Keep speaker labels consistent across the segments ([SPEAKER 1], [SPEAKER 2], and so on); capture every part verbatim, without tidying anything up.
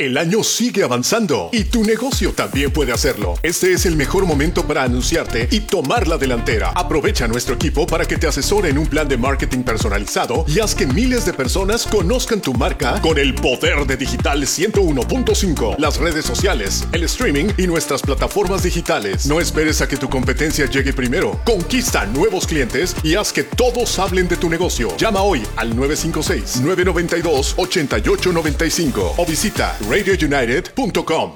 [SPEAKER 1] El año sigue avanzando y tu negocio también puede hacerlo. Este es el mejor momento para anunciarte y tomar la delantera. Aprovecha a nuestro equipo para que te asesore en un plan de marketing personalizado y haz que miles de personas conozcan tu marca con el poder de Digital ciento uno punto cinco, las redes sociales, el streaming y nuestras plataformas digitales. No esperes a que tu competencia llegue primero. Conquista nuevos clientes y haz que todos hablen de tu negocio. Llama hoy al nueve cinco seis, nueve nueve dos, ocho ocho nueve cinco o visita radio united punto com.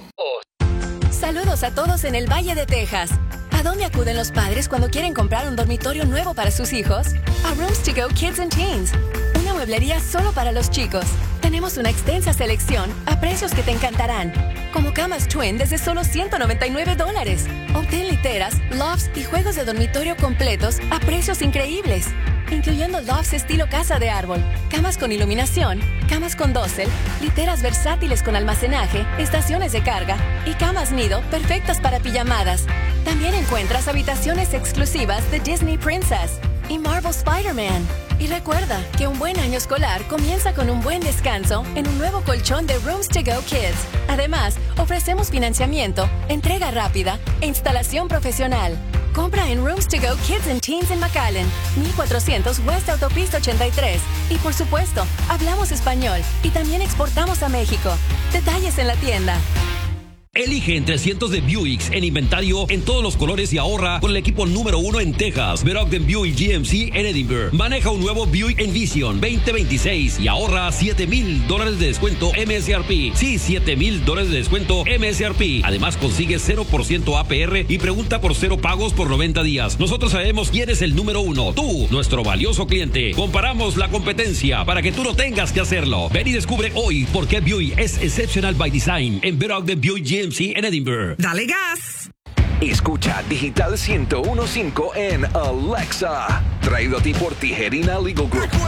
[SPEAKER 2] Saludos a todos en el Valle de Texas. ¿A dónde acuden los padres cuando quieren comprar un dormitorio nuevo para sus hijos? A Rooms to Go Kids and Teens, una mueblería solo para los chicos. Tenemos una extensa selección a precios que te encantarán, como camas twin desde solo ciento noventa y nueve dólares. Obtén literas, lofts y juegos de dormitorio completos a precios increíbles, incluyendo lofts estilo casa de árbol, camas con iluminación, camas con dosel, literas versátiles con almacenaje, estaciones de carga y camas nido perfectas para pijamadas. También encuentras habitaciones exclusivas de Disney Princess y Marvel Spider-Man. Y recuerda que un buen año escolar comienza con un buen descanso en un nuevo colchón de Rooms to Go Kids. Además, ofrecemos financiamiento, entrega rápida e instalación profesional. Compra en Rooms to Go Kids and Teens en McAllen, mil cuatrocientos West Autopista ochenta y tres. Y por supuesto, hablamos español y también exportamos a México. Detalles en la tienda.
[SPEAKER 3] Elige entre cientos de Buicks en inventario en todos los colores y ahorra con el equipo número uno en Texas, Berogden Buick G M C en Edinburgh. Maneja un nuevo Buick Envision veinte veintiséis y ahorra siete mil dólares de descuento M S R P. Sí, siete mil dólares de descuento M S R P. Además consigue cero por ciento A P R y pregunta por cero pagos por noventa días. Nosotros sabemos quién es el número uno. Tú, nuestro valioso cliente. Comparamos la competencia para que tú no tengas que hacerlo. Ven y descubre hoy por qué Buick es exceptional by design en Berogden Buick G M C en Edinburgh.
[SPEAKER 4] ¡Dale gas!
[SPEAKER 5] Escucha Digital ciento uno punto cinco en Alexa. Traído a ti por Tijerina Legal Group.